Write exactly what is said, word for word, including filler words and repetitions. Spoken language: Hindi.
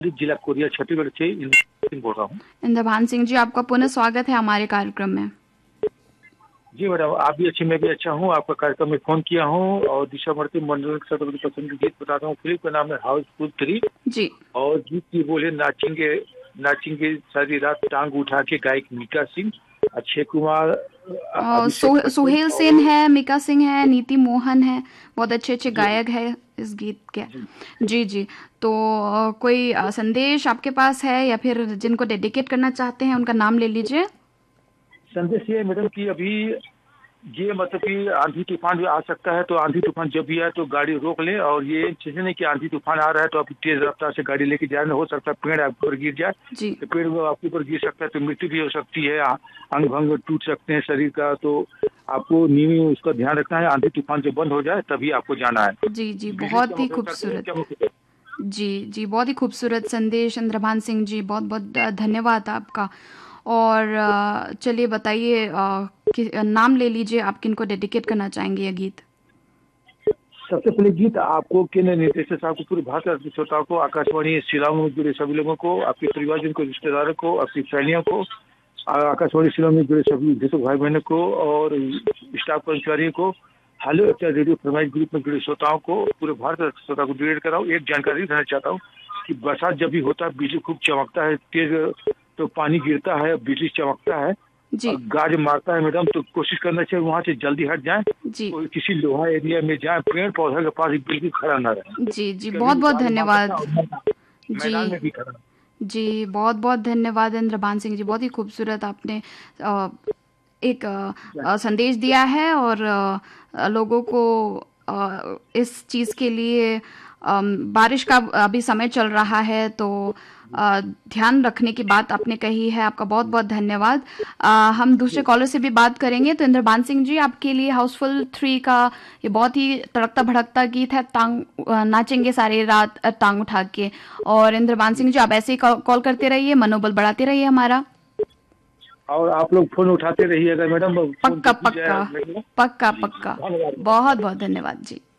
जिला कोरिया छत्तीसगढ़ से इंद्रभान सिंह बोल रहा हूँ। इंद्रभान सिंह जी, आपका पुनः स्वागत है हमारे कार्यक्रम में। जी मैडम, आप भी अच्छी, मैं भी अच्छा हूँ। आपका कार्यक्रम में फोन किया हूँ और दिशा मरती मंडल के साथ अपनी पसंद के गीत बताता हूँ। फिल्म का नाम है हाउसफुल थ्री जी। और गीत की बोले नाचेंगे नाचेंगे सारी रात टांग उठा के, गायक मीका सिंह, अक्षय कुमार, और अभिषेक सो, बच्चन सोहेल सेन और है, मीका सिंह है, नीति मोहन है, बहुत अच्छे अच्छे जी गायक है इस गीत के। जी जी जी। तो अ, कोई अ, संदेश आपके पास है या फिर जिनको डेडिकेट करना चाहते हैं उनका नाम ले लीजिए। संदेश ये है मैडम कि अभी ये मतलब कि आंधी तूफान भी आ सकता है, तो आंधी तूफान जब भी आए तो गाड़ी रोक लें। और ये चीजें नहीं कि आंधी तूफान आ रहा है तो आप तेज रफ्तार से गाड़ी लेके जाए, हो सकता है पेड़ आपके ऊपर गिर जाए, जी तो पेड़ वो आपके ऊपर गिर सकता है तो मृत्यु भी हो सकती है, अंग भंग टूट सकते हैं शरीर का। तो आपको नींव उसका ध्यान रखना है। आंधी तूफान जब बंद हो जाए तभी आपको जाना है। जी जी, बिजली बहुत ही चमक खूबसूरत। चमक जी जी, बहुत ही खूबसूरत संदेश इंद्रभान सिंह जी, बहुत बहुत अ, धन्यवाद आपका। और अ, चलिए बताइए, अ, कि- नाम ले लीजिए, आप किनको डेडिकेट करना चाहेंगे ये गीत। सबसे पहले गीत आपको केंद्र निर्देशक साहब को, पूरी भारत के श्रोताओं को, आकाशवाणी शिलांग में जुड़े सभी लोगों को, आपके परिवारजन को, रिश्तेदारों को, आपकी सहेलियों को, आकाशवाणी शिलांग में जुड़े सभी देशों भाई बहनों को और स्टाफ कर्मचारियों को, हेलो अच्छा रेडियो फरमाइश ग्रुप में जुड़े श्रोताओं को, पूरे भारत के श्रोता को डिलीट कराऊँ। एक जानकारी देना चाहता हूँ कि बरसात जब भी होता है बिजली खूब चमकता है, तेज तो पानी गिरता है, बिजली चमकता है और जी गाज मारता है मैडम, तो कोशिश करना चाहिए वहाँ से जल्दी हट जाएं। जी कोई किसी लोहा एरिया में जाए, पेड़ पौधे के पास बिल्कुल खड़ा ना रहे, जी जी, कभी बहुत भी बहुत गाज मार सकता धन्यवाद। है और मैदान जी में भी खड़ा। जी, बहुत बहुत धन्यवाद इंद्रभान सिंह जी, बहुत ही खूबसूरत आपने अ, एक अ, अ, संदेश दिया है और अ, लोगों को अ, इस चीज़ के लिए, अम, बारिश का अभी समय चल रहा है तो अ, ध्यान रखने की बात आपने कही है, आपका बहुत बहुत धन्यवाद। अ, हम दूसरे कॉलर से भी बात करेंगे। तो इंद्रभान सिंह जी, आपके लिए हाउसफुल थ्री का ये बहुत ही तड़कता भड़कता गीत है, टांग अ, नाचेंगे सारी रात अ, टांग उठा के। और इंद्रभान सिंह जी, आप ऐसे ही कॉल करते रहिए, मनोबल बढ़ाते रहिए हमारा। और आप लोग फोन उठाते रहिएगा मैडम, फोन पक्का जब भी पक्का जाए। पक्का जी जी, पक्का। धन्यवाद। बहुत बहुत धन्यवाद जी।